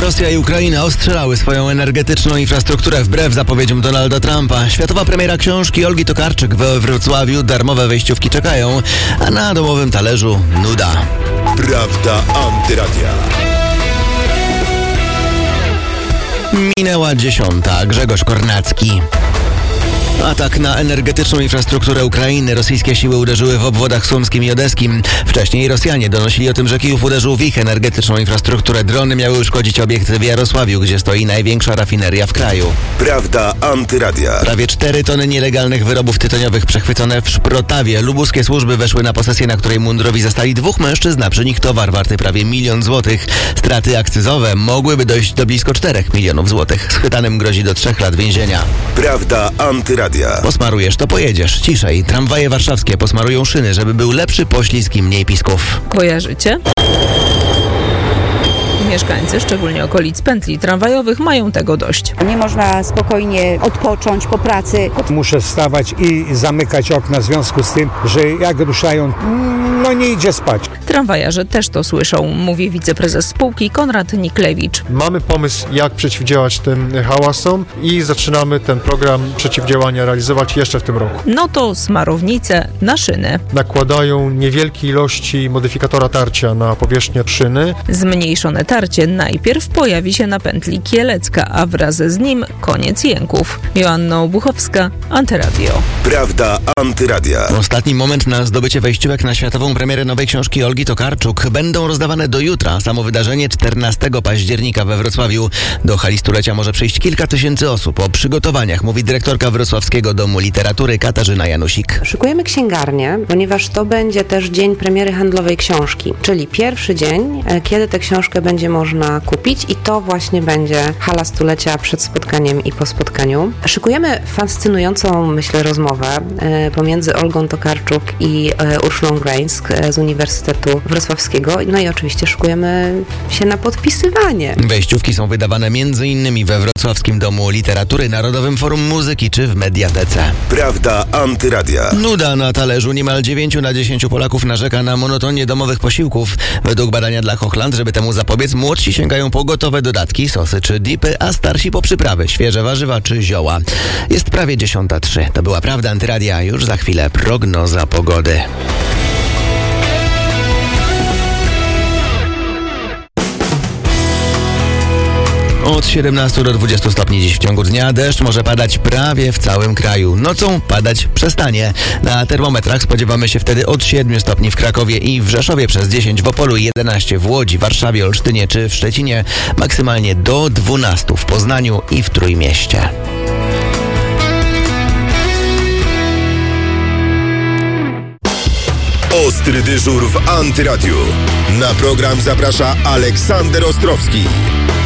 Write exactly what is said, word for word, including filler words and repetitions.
Rosja i Ukraina ostrzelały swoją energetyczną infrastrukturę wbrew zapowiedziom Donalda Trumpa. Światowa premiera książki Olgi Tokarczuk we Wrocławiu. Darmowe wejściówki czekają, a na domowym talerzu nuda. Prawda Antyradia. Minęła dziesiąta. Grzegorz Kornacki. Atak na energetyczną infrastrukturę Ukrainy. Rosyjskie siły uderzyły w obwodach słomskim i odeskim. Wcześniej Rosjanie donosili o tym, że Kijów uderzył w ich energetyczną infrastrukturę. Drony miały uszkodzić obiekty w Jarosławiu, gdzie stoi największa rafineria w kraju. Prawda Antyradia. Prawie cztery tony nielegalnych wyrobów tytoniowych przechwycone w Szprotawie. Lubuskie służby weszły na posesję, na której mundurowi zastali dwóch mężczyzn, a przy nich towar warty prawie milion złotych. Straty akcyzowe mogłyby dojść do blisko czterech milionów złotych. Schwytanym grozi do trzech lat więzienia. Prawda Antyradia. Posmarujesz, to pojedziesz. Ciszej. Tramwaje warszawskie posmarują szyny, żeby był lepszy poślizg i mniej pisków. Kojarzycie? Mieszkańcy, szczególnie okolic pętli tramwajowych, mają tego dość. Nie można spokojnie odpocząć po pracy. Muszę wstawać i zamykać okna w związku z tym, że jak ruszają, no nie idzie spać. Tramwajarze też to słyszą, mówi wiceprezes spółki Konrad Niklewicz. Mamy pomysł, jak przeciwdziałać tym hałasom i zaczynamy ten program przeciwdziałania realizować jeszcze w tym roku. No to smarownice na szyny. Nakładają niewielkie ilości modyfikatora tarcia na powierzchnię szyny. Zmniejszone tarcie najpierw pojawi się na pętli Kielecka, a wraz z nim koniec jęków. Joanna Obuchowska, Antyradio. Prawda Antyradia. Ostatni moment na zdobycie wejściówek na światową premierę nowej książki Olgi Tokarczuk. Będą rozdawane do jutra. Samo wydarzenie czternastego października we Wrocławiu. Do hali stulecia może przyjść kilka tysięcy osób. O przygotowaniach mówi dyrektorka Wrocławskiego Domu Literatury Katarzyna Janusik. Szykujemy księgarnię, ponieważ to będzie też dzień premiery handlowej książki, czyli pierwszy dzień, kiedy tę książkę będzie można kupić i to właśnie będzie hala stulecia przed spotkaniem i po spotkaniu. Szykujemy fascynującą, myślę, rozmowę e, pomiędzy Olgą Tokarczuk i e, Urszulą Grańsk e, z Uniwersytetu Wrocławskiego. No i oczywiście szykujemy się na podpisywanie. Wejściówki są wydawane m.in. we Wrocławskim Domu Literatury, Narodowym Forum Muzyki czy w Mediatece. Prawda Antyradia. Nuda na talerzu. Niemal dziewięciu na dziesięciu Polaków narzeka na monotonię domowych posiłków. Według badania dla Hochland, żeby temu zapobiec, młodsi sięgają po gotowe dodatki, sosy czy dipy, a starsi po przyprawy, świeże warzywa czy zioła. Jest prawie dziesiąta trzy. To była Prawda Antyradia. Już za chwilę prognoza pogody. Od siedemnastu do dwudziestu stopni dziś w ciągu dnia. Deszcz może padać prawie w całym kraju. Nocą padać przestanie. Na termometrach spodziewamy się wtedy od siedmiu stopni w Krakowie i w Rzeszowie, przez dziesięć w Opolu, jedenaście w Łodzi, Warszawie, Olsztynie czy w Szczecinie. Maksymalnie do dwunastu w Poznaniu i w Trójmieście. Ostry dyżur w Antyradiu. Na program zaprasza Aleksander Ostrowski.